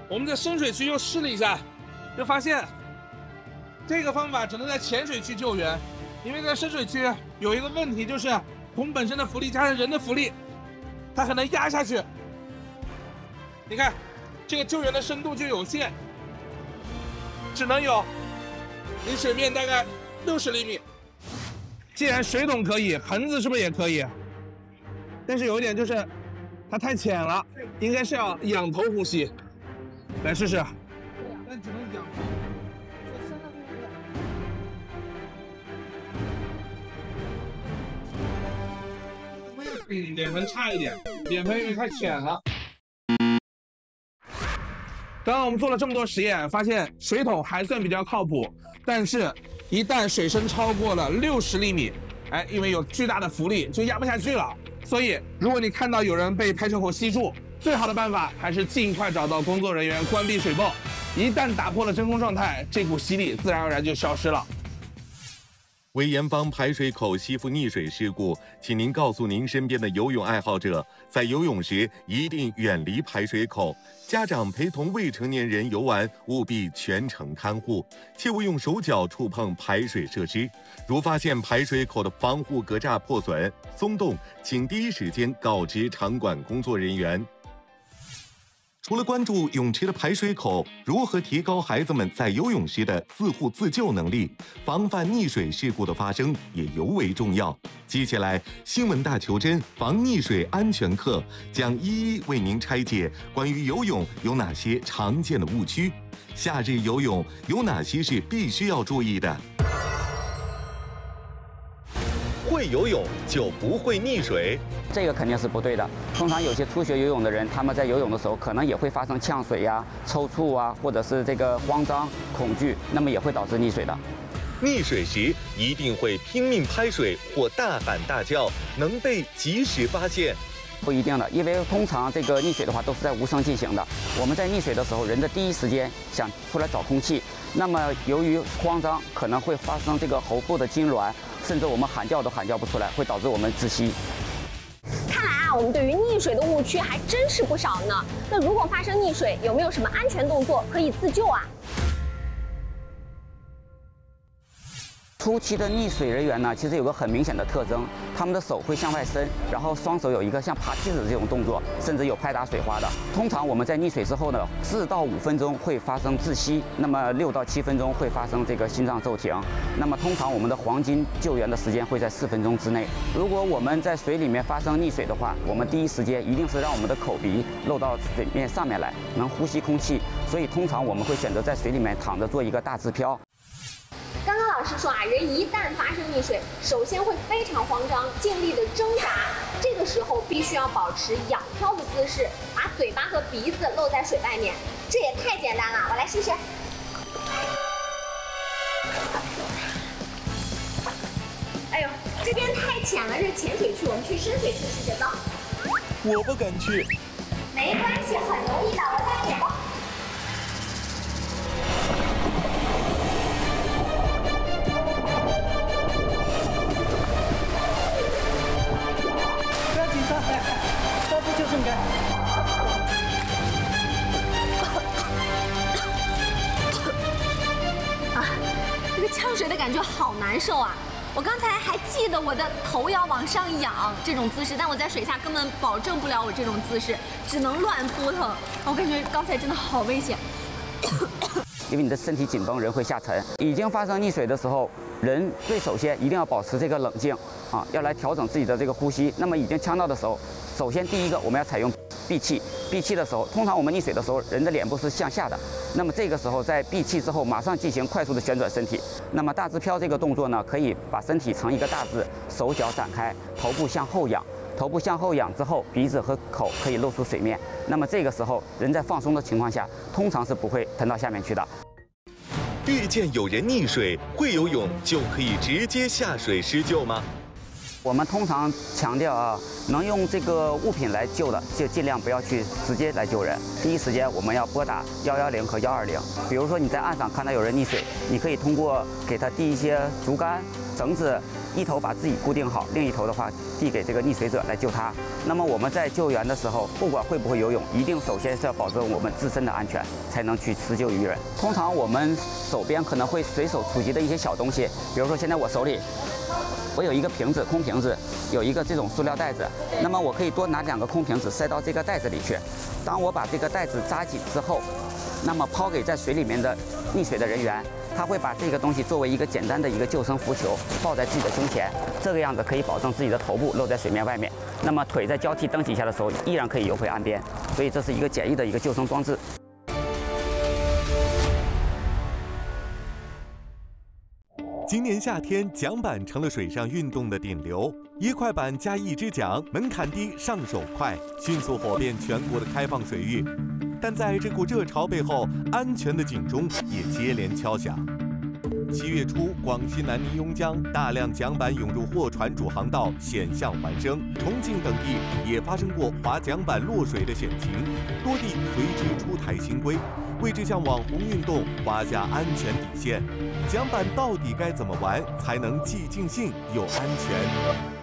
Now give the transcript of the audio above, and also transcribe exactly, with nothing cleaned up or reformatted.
我们在深水区又试了一下，就发现这个方法只能在浅水区救援，因为在深水区有一个问题，就是桶本身的浮力加上人的浮力，它很难压下去。你看，这个救援的深度就有限，只能有离水面大概六十厘米。既然水桶可以，盆子是不是也可以？但是有一点就是，它太浅了，应该是要仰头呼吸。来试试。但只能仰头。嗯，脸盆差一点，脸盆因为太浅了。刚刚我们做了这么多实验，发现水桶还算比较靠谱，但是一旦水深超过了六十厘米，哎，因为有巨大的浮力，就压不下去了。所以，如果你看到有人被排水口吸住，最好的办法还是尽快找到工作人员关闭水泵。一旦打破了真空状态，这股吸力自然而然就消失了。 为严防排水口吸附溺水事故，请您告诉您身边的游泳爱好者，在游泳时一定远离排水口。家长陪同未成年人游玩，务必全程看护，切勿用手脚触碰排水设施。如发现排水口的防护格栅破损、松动，请第一时间告知场馆工作人员。除了关注泳池的排水口，如何提高孩子们在游泳时的自护自救能力，防范溺水事故的发生也尤为重要。接下来，新闻大求真防溺水安全课将一一为您拆解关于游泳有哪些常见的误区，夏日游泳有哪些是必须要注意的。会游泳就不会溺水， 这个肯定是不对的。通常有些初学游泳的人，他们在游泳的时候可能也会发生呛水呀、抽搐啊，或者是这个慌张、恐惧，那么也会导致溺水的。 溺水时一定会拼命拍水或大喊大叫，能被及时发现。 不一定的，因为通常这个溺水的话都是在无声进行的。我们在溺水的时候，人的第一时间想出来找空气，那么由于慌张，可能会发生这个喉部的痉挛，甚至我们喊叫都喊叫不出来，会导致我们窒息。 看来啊，我们对于溺水的误区还真是不少呢。那如果发生溺水，有没有什么安全动作可以自救啊？ 初期的溺水人员呢，其实有个很明显的特征，他们的手会向外伸，然后双手有一个像爬梯子这种动作，甚至有拍打水花的。通常我们在溺水之后呢，四到五分钟会发生窒息，那么六到七分钟会发生这个心脏骤停。那么通常我们的黄金救援的时间会在四分钟之内。如果我们在水里面发生溺水的话，我们第一时间一定是让我们的口鼻露到水面上面来，能呼吸空气。所以通常我们会选择在水里面躺着做一个大自漂。 刚刚老师说啊，人一旦发生溺水，首先会非常慌张，尽力的挣扎，这个时候必须要保持仰漂的姿势，把嘴巴和鼻子露在水外面。这也太简单了，我来试试。哎呦，这边太浅了，这是浅水区，我们去深水区试试走。 我不敢去。 没关系，很容易的，我带你走。 这不就是应该？ 啊，这个呛水的感觉好难受啊！我刚才还记得我的头要往上仰这种姿势，但我在水下根本保证不了我这种姿势，只能乱扑腾。我感觉刚才真的好危险。 因为你的身体紧绷，人会下沉。已经发生溺水的时候，人最首先一定要保持这个冷静啊，要来调整自己的这个呼吸。那么已经呛到的时候，首先第一个我们要采用闭气。闭气的时候，通常我们溺水的时候，人的脸部是向下的。那么这个时候在闭气之后，马上进行快速的旋转身体。那么大自漂这个动作呢，可以把身体成一个大字，手脚展开，头部向后仰。头部向后仰之后，鼻子和口可以露出水面。那么这个时候，人在放松的情况下，通常是不会沉到下面去的。 遇见有人溺水，会游泳就可以直接下水施救吗？ 我们通常强调啊，能用这个物品来救的，就尽量不要去直接来救人。第一时间我们要拨打一一零和一二零。比如说你在岸上看到有人溺水，你可以通过给他递一些竹竿、 绳子一头把自己固定好，另一头的话递给这个溺水者来救他。那么我们在救援的时候，不管会不会游泳，一定首先是要保证我们自身的安全，才能去施救于人。通常我们手边可能会随手触及的一些小东西，比如说现在我手里。我有一个瓶子，空瓶子，有一个这种塑料袋子，那么我可以多拿两个空瓶子塞到这个袋子里去。当我把这个袋子扎紧之后，那么抛给在水里面的溺水的人员，他会把这个东西作为一个简单的一个救生浮球抱在自己的胸前，这个样子可以保证自己的头部露在水面外面，那么腿在交替蹬几下的时候依然可以游回岸边，所以这是一个简易的一个救生装置。 今年夏天，桨板成了水上运动的顶流。一块板加一支桨，门槛低，上手快，迅速火遍全国的开放水域。但在这股热潮背后，安全的警钟也接连敲响。七月初，广西南宁邕江大量桨板涌入货船主航道，险象环生。重庆等地也发生过划桨板落水的险情，多地随之出台新规，为这项网红运动划下安全底线。桨板到底该怎么玩才能既尽兴又安全？